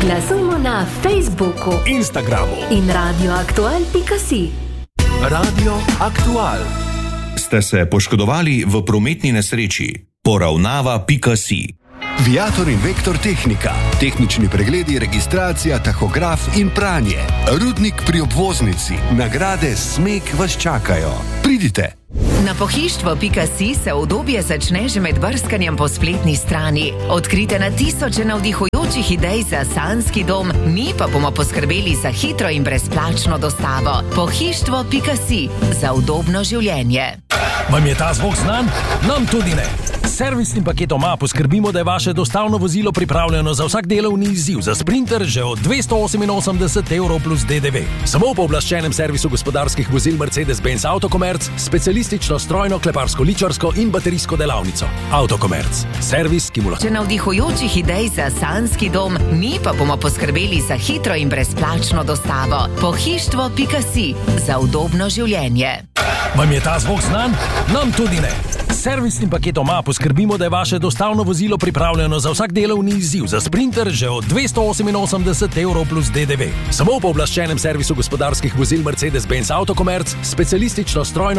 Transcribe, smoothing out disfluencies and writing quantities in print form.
Glasujmo na Facebooku, Instagramu in radioaktual.si. Radio Aktual. Ste se poškodovali v prometni nesreči? Poravnava.si. Viator in Vektor Tehnika. Tehnični pregledi, registracija, tahograf in pranje. Rudnik pri obvoznici. Nagrade Smeg vas čakajo. Pridite! Na pohištvo.si se udobje začne že med brskanjem po spletni strani. Odkrite na tisoče navdihujočih idej za sanjski dom, mi pa bomo poskrbeli za hitro in brezplačno dostavo. Pohištvo.si za udobno življenje. Vam je ta zvok znan? Nam tudi ne. S servisnim paketom A poskrbimo, da je vaše dostavno vozilo pripravljeno za vsak delovni izziv. Za Sprinter že od 288 evrov plus DDV. Samo v pooblaščenem servisu gospodarskih vozil Mercedes-Benz Autokomerc, specialistično strojno, kleparsko, ličarsko in baterijsko delavnico. Autokomerc. Servis, ki mu lahko... Če navdihujočih idej za sanjski dom, mi pa bomo poskrbeli za hitro in brezplačno dostavo. Pohištvo.si za udobno življenje. Vam je ta zvok znan? Nam tudi ne. S servisnim paketom A poskrbimo, da je vaše dostavno vozilo pripravljeno za vsak delovni izziv. Za Sprinter že od 288 evrov plus DDV. Samo v pooblaščenem servisu gospodarskih vozil Mercedes-Benz Autokomerc, specialistično strojno